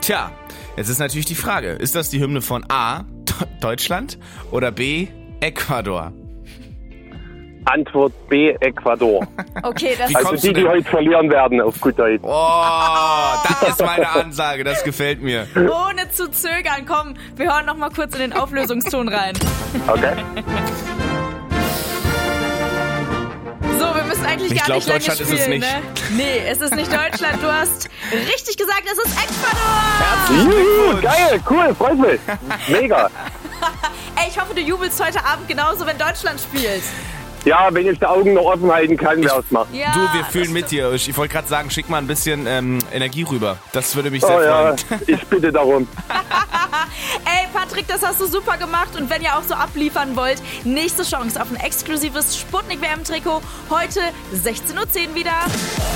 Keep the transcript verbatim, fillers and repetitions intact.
Tja, jetzt ist natürlich die Frage, ist das die Hymne von A, Deutschland oder B, Ecuador? Antwort B, Ecuador. Okay, das Wie Also kommst die, du die denn? heute verlieren werden, auf gut Deutsch. Oh, das ist meine Ansage, das gefällt mir. ohne zu zögern. Komm, wir hören noch mal kurz in den Auflösungston rein. Okay? So, wir müssen eigentlich Ich gar glaub, nicht lange Deutschland ist spielen, es nicht. ne? Nee, es ist nicht Deutschland. Du hast richtig gesagt, es ist Ecuador. Juhu, geil, cool, freut mich. Mega. Ey, ich hoffe, du jubelst heute Abend genauso, wenn Deutschland spielt. Ja, wenn ich die Augen noch offen halten kann, wer es macht. Ja, Du, wir fühlen das mit dir. Ich wollte gerade sagen, schick mal ein bisschen ähm, Energie rüber. Das würde mich sehr Oh ja, freuen. ich bitte darum. Ey, Patrick, das hast du super gemacht. Und wenn ihr auch so abliefern wollt, nächste Chance auf ein exklusives Sputnik-W M-Trikot. Heute sechzehn Uhr zehn wieder.